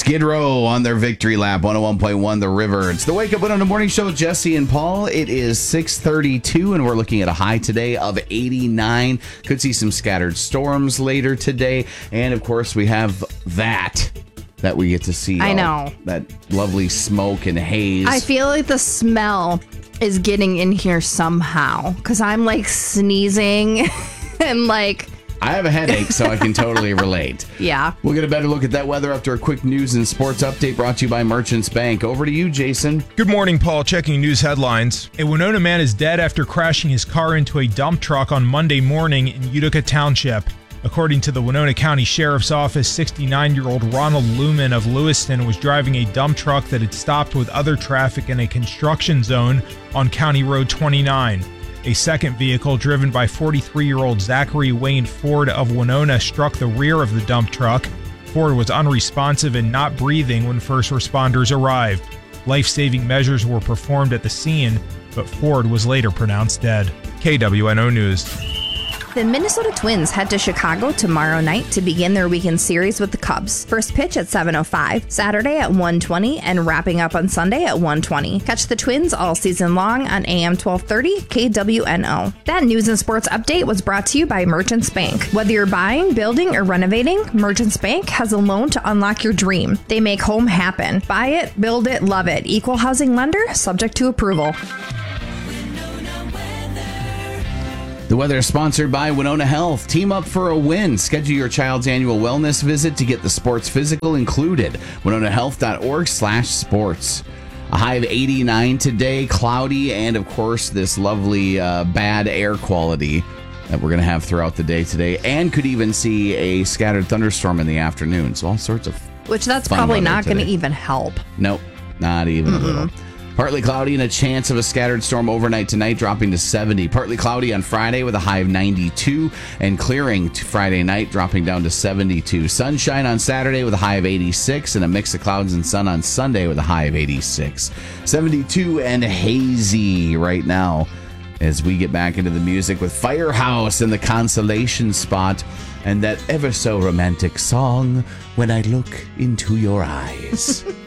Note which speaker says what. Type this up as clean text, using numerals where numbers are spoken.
Speaker 1: Skid Row on their victory lap, 101.1 The River. It's the Wake Up Winona Morning Show with Jesse and Paul. It is 6:32, and we're looking at a high today of 89. Could see some scattered storms later today. And, of course, we have that we get to see.
Speaker 2: I know.
Speaker 1: That lovely smoke and haze.
Speaker 2: I feel like the smell is getting in here somehow, because I'm, like, sneezing and, like...
Speaker 1: I have a headache, so I can totally relate.
Speaker 2: Yeah.
Speaker 1: We'll get a better look at that weather after a quick news and sports update brought to you by Merchants Bank. Over to you, Jason.
Speaker 3: Good morning, Paul. Checking news headlines. A Winona man is dead after crashing his car into a dump truck on Monday morning in Utica Township. According to the Winona County Sheriff's Office, 69-year-old Ronald Lumen of Lewiston was driving a dump truck that had stopped with other traffic in a construction zone on County Road 29. A second vehicle driven by 43-year-old Zachary Wayne Ford of Winona struck the rear of the dump truck. Ford was unresponsive and not breathing when first responders arrived. Life-saving measures were performed at the scene, but Ford was later pronounced dead. KWNO News.
Speaker 2: The Minnesota Twins head to Chicago tomorrow night to begin their weekend series with the Cubs. First pitch at 7:05, Saturday at 1:20, and wrapping up on Sunday at 1:20. Catch the Twins all season long on AM 1230 KWNO. That news and sports update was brought to you by Merchants Bank. Whether you're buying, building, or renovating, Merchants Bank has a loan to unlock your dream. They make home happen. Buy it, build it, love it. Equal housing lender, subject to approval.
Speaker 1: The weather is sponsored by Winona Health. Team up for a win. Schedule your child's annual wellness visit to get the sports physical included. WinonaHealth.org/sports. A high of 89 today, cloudy, and of course this lovely bad air quality that we're going to have throughout the day today, and could even see a scattered thunderstorm in the afternoon. So all sorts of
Speaker 2: Which that's
Speaker 1: fun
Speaker 2: probably
Speaker 1: weather
Speaker 2: not going to
Speaker 1: today.
Speaker 2: even help.
Speaker 1: Nope, not even a little. Partly cloudy and a chance of a scattered storm overnight tonight, dropping to 70. Partly cloudy on Friday with a high of 92, and clearing to Friday night, dropping down to 72. Sunshine on Saturday with a high of 86, and a mix of clouds and sun on Sunday with a high of 86. 72 and hazy right now as we get back into the music with Firehouse and the Consolation Spot and that ever so romantic song, When I Look Into Your Eyes.